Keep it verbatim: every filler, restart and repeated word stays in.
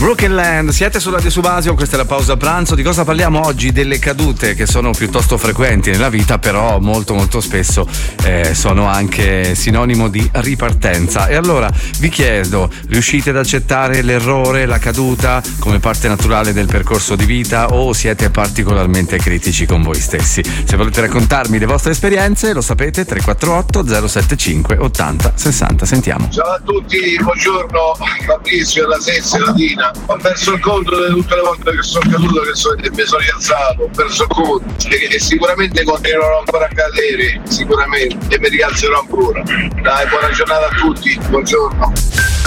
Broken Land, siete su Radio Subasio, questa è la pausa pranzo. Di cosa parliamo oggi? Delle cadute che sono piuttosto frequenti nella vita, però molto molto spesso eh, sono anche sinonimo di ripartenza. E allora vi chiedo, riuscite ad accettare l'errore, la caduta come parte naturale del percorso di vita, o siete particolarmente critici con voi stessi? Se volete raccontarmi le vostre esperienze, lo sapete, tre quattro otto zero sette cinque ottanta sessanta. Sentiamo. Ciao a tutti, buongiorno, Fabrizio della Sessa Latina. Ho perso il conto di tutte le volte che sono caduto, che sono, mi sono rialzato, ho perso il conto e, e sicuramente continuerò ancora a cadere, sicuramente, e mi rialzerò ancora. Dai, buona giornata a tutti, buongiorno.